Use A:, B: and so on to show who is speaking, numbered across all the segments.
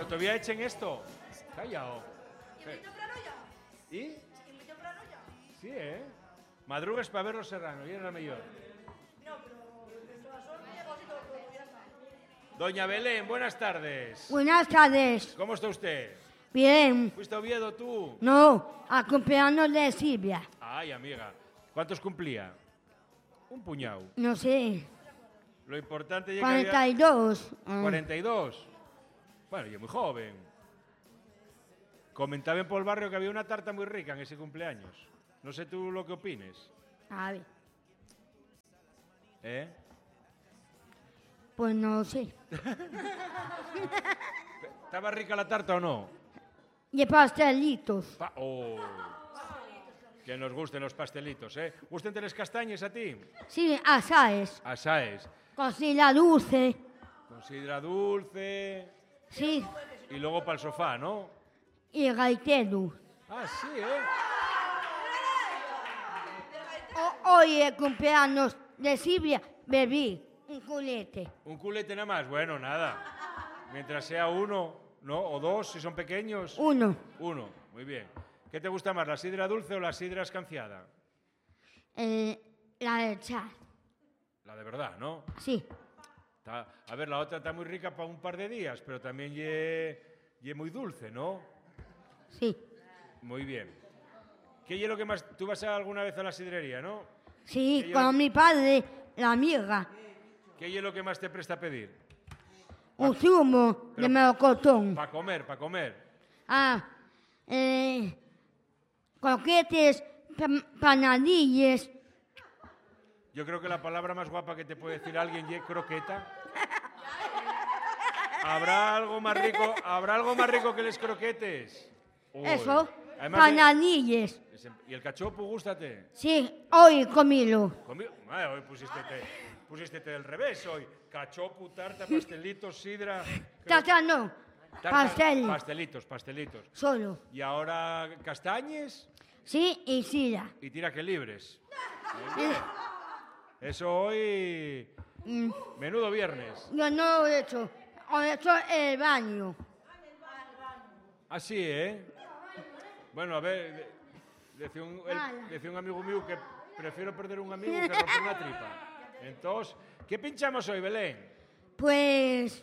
A: todavía echen esto. Callao. ¿Y? Sí, ¿eh? Madrugues para ver los serranos, y era mejor. Doña Belén, buenas tardes.
B: Buenas tardes.
A: ¿Cómo está usted?
B: Bien.
A: ¿Fuiste a Oviedo tú?
B: No, a cumpleaños de Silvia.
A: Ay, amiga. ¿Cuántos cumplía? Un puñado.
B: No sé.
A: Lo importante es que
B: 42.
A: 42. Bueno, yo muy joven. Comentaban por el barrio que había una tarta muy rica en ese cumpleaños. No sé tú lo que opines.
B: A ver,
A: ¿Eh?
B: pues no sé.
A: ¿Estaba rica la tarta o no?
B: Y pastelitos.
A: Oh. Que nos gusten los pastelitos, ¿eh? ¿Gusten las castañas a ti?
B: Sí, asaes.
A: Asaes.
B: Cocina dulce.
A: Con sidra dulce.
B: Sí.
A: Y luego para el sofá, ¿no?
B: Y gaitero.
A: Ah, sí, ¿eh?
B: Hoy el cumpleaños de Silvia bebí un culete.
A: ¿Un culete nada más? Bueno, nada. Mientras sea uno, ¿no? O dos, si son pequeños.
B: Uno.
A: Uno, muy bien. ¿Qué te gusta más, la sidra dulce o la sidra escanciada?
B: La de char.
A: La de verdad, ¿no?
B: Sí.
A: A ver, la otra está muy rica para un par de días, pero también ye muy dulce, ¿no?
B: Sí.
A: Muy bien. ¿Qué es lo que más... Tú vas alguna vez a la sidrería, ¿no?
B: Sí, con mi padre, la amiga.
A: ¿Qué es lo que más te presta a pedir?
B: Un zumo de melocotón.
A: Para comer, para comer.
B: Croquetes, panadillas.
A: Yo creo que la palabra más guapa que te puede decir alguien es croqueta. ¿Habrá algo más rico que los croquetes? Uy.
B: Eso,
A: Además,
B: panadillas.
A: ¿y el cachopo, gústate?
B: Sí, hoy comílo.
A: Hoy pusiste del revés hoy. Cachopo, tarta, pastelitos, sidra...
B: Tata no, pastel.
A: Pastelitos.
B: Solo.
A: ¿Y ahora castañes?
B: Sí, y sidra.
A: Y tira que libres. Eso hoy... Menudo viernes.
B: Yo no lo he hecho el baño.
A: Así, ¿eh? Bueno, a ver, decía un amigo mío que prefiero perder un amigo que romper una tripa. Entonces, ¿qué pinchamos hoy, Belén?
B: Pues...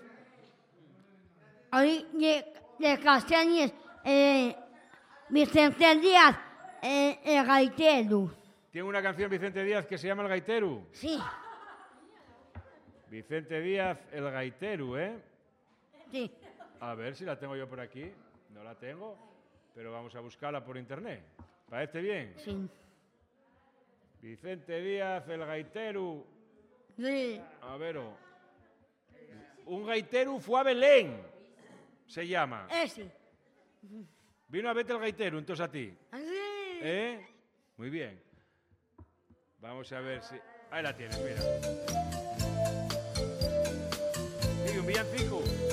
B: Hoy de castañas, Vicente Díaz, el gaitero.
A: Tiene una canción Vicente Díaz que se llama El Gaitero.
B: Sí.
A: Vicente Díaz, El Gaitero, ¿eh?
B: Sí.
A: A ver si la tengo yo por aquí. No la tengo, pero vamos a buscarla por internet. ¿Parece bien?
B: Sí.
A: Vicente Díaz, El Gaitero.
B: Sí.
A: A ver. Un gaitero fue a Belén, se llama.
B: Ese.
A: Vino a verte el gaitero, entonces a ti.
B: Así.
A: ¿Eh? Muy bien. Vamos a ver si... Ahí la tienes, mira. Sí, un villancico.